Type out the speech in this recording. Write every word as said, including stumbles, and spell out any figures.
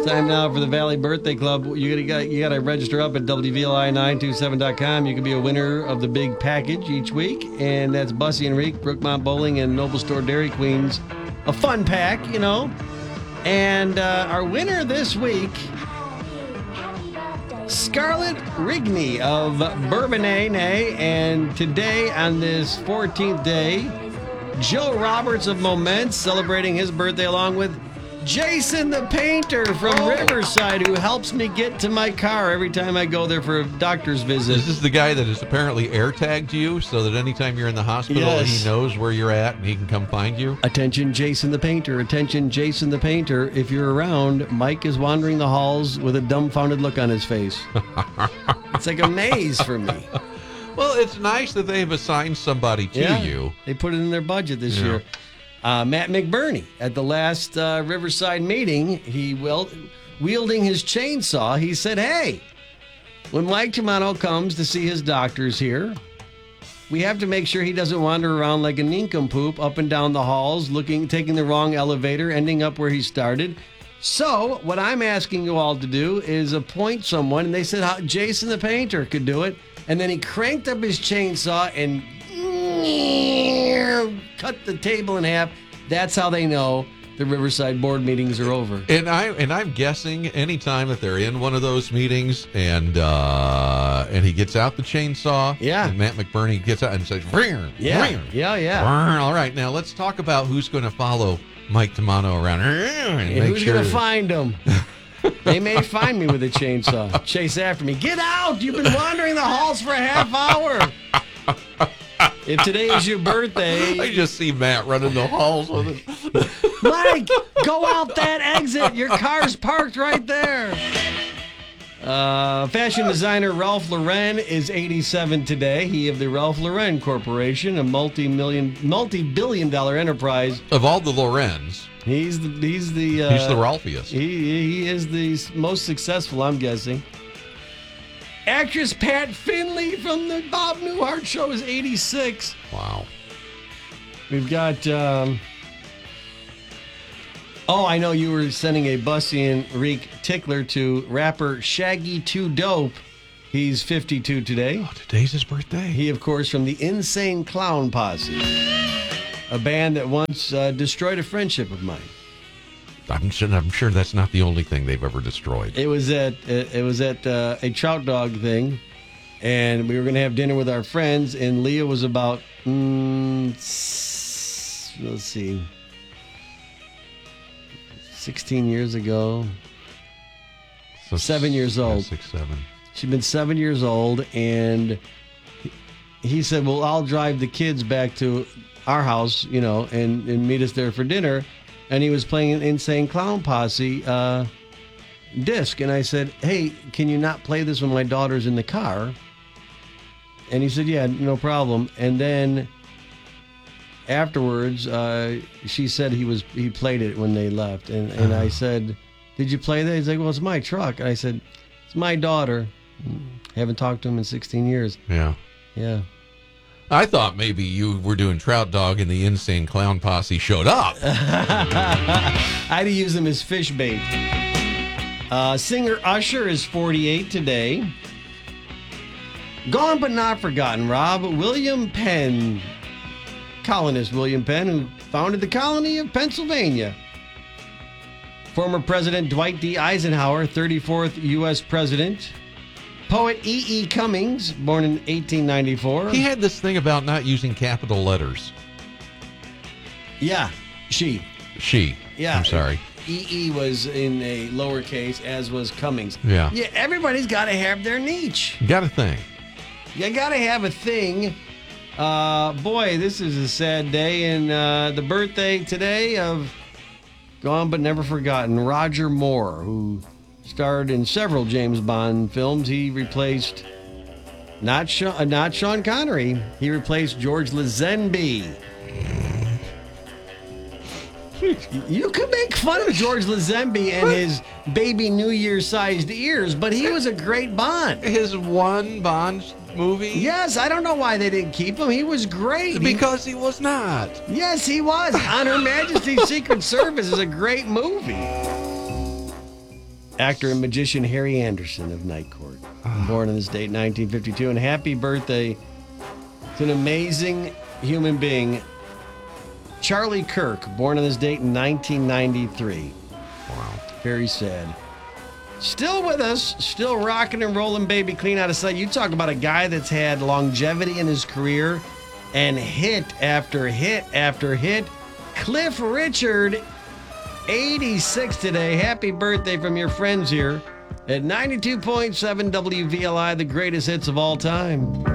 Time now for the Valley Birthday Club. You gotta you gotta register up at W V L I nine two seven dot com. You can be a winner of the big package each week, and that's Bussy and Reek, Brookmont Bowling, and Noble Store Dairy Queens. A fun pack, you know. And uh, our winner this week, Scarlett Rigney of Bourbonnais, and today on this fourteenth day, Joe Roberts of Moment celebrating his birthday along with Jason the Painter from oh. Riverside, who helps me get to my car every time I go there for a doctor's visit. This is the guy that has apparently air tagged you so that anytime you're in the hospital, yes. he knows where you're at and he can come find you? Attention, Jason the Painter. Attention, Jason the Painter. If you're around, Mike is wandering the halls with a dumbfounded look on his face. It's like a maze for me. Well, it's nice that they've assigned somebody to yeah, you. They put it in their budget this yeah. year. Uh, Matt McBurney, at the last uh, Riverside meeting, he well, wielding his chainsaw, he said, hey, when Mike Tamano comes to see his doctors here, we have to make sure he doesn't wander around like a nincompoop up and down the halls, looking, taking the wrong elevator, ending up where he started. So what I'm asking you all to do is appoint someone, and they said how Jason the Painter could do it, and then he cranked up his chainsaw and cut the table in half. That's how they know the Riverside board meetings are over. And I and I'm guessing anytime that they're in one of those meetings and uh, and he gets out the chainsaw, yeah, and Matt McBurney gets out and says, "Ring, yeah, ring, yeah, yeah." All right, now let's talk about who's going to follow Mike Tamano around. And yeah, who's sure. going to find him? They may find me with a chainsaw, chase after me. Get out! You've been wandering the halls for a half hour. If today is your birthday... I just see Matt running the halls with it. Mike, go out that exit. Your car's parked right there. Uh, fashion designer Ralph Lauren is eighty-seven today. He of the Ralph Lauren Corporation, a multi-million, multi-billion dollar enterprise. Of all the Lorens... He's the... He's the, uh, he's the Ralphiest. He, he is the most successful, I'm guessing. Actress Pat Finley from the Bob Newhart Show is eighty-six. Wow. We've got... Um, oh, I know you were sending a Bussy and Reek tickler to rapper Shaggy two Dope. He's fifty-two today. Oh, today's his birthday. He, of course, from the Insane Clown Posse, a band that once uh, destroyed a friendship of mine. I'm sure, I'm sure that's not the only thing they've ever destroyed. It was at it was at uh, a trout dog thing, and we were going to have dinner with our friends, and Leah was about, mm, let's see, sixteen years ago, So seven years old. Yeah, six, seven. She'd been seven years old, and he said, well, I'll drive the kids back to our house, you know, and, and meet us there for dinner. And he was playing an Insane Clown Posse uh, disc. And I said, hey, can you not play this when my daughter's in the car? And he said, yeah, no problem. And then afterwards, uh, she said he was he played it when they left. And, and uh-huh. I said, did you play that? He's like, well, it's my truck. And I said, it's my daughter. Haven't talked to him in sixteen years. Yeah. Yeah. I thought maybe you were doing Trout Dog and the Insane Clown Posse showed up. I had to use them as fish bait. Uh, singer Usher is forty-eight today. Gone but not forgotten, Rob. William Penn, colonist William Penn, who founded the colony of Pennsylvania. Former President Dwight D. Eisenhower, thirty-fourth U S president. Poet E E. Cummings, born in eighteen ninety-four. He had this thing about not using capital letters. Yeah, she. She. Yeah. I'm sorry. E E was in a lowercase, as was Cummings. Yeah. Yeah, everybody's got to have their niche. Got a thing. You got to have a thing. Uh, boy, this is a sad day. And uh, the birthday today of gone but never forgotten, Roger Moore, who starred in several James Bond films. He replaced, not Sean, not Sean Connery, he replaced George Lazenby. You could make fun of George Lazenby and his baby New Year-sized ears, but he was a great Bond. His one Bond movie? Yes, I don't know why they didn't keep him. He was great. Because he, he was not. Yes, he was. On Her Majesty's Secret Service is a great movie. actor and magician Harry Anderson of Night Court. Born on this date, nineteen fifty-two. And happy birthday to an amazing human being, Charlie Kirk, born on this date in nineteen ninety-three. Wow. Very sad. Still with us, still rocking and rolling, baby, clean out of sight. You talk about a guy that's had longevity in his career and hit after hit after hit. Cliff Richard, eighty-six today. Happy birthday from your friends here at ninety-two point seven W V L I, the greatest hits of all time.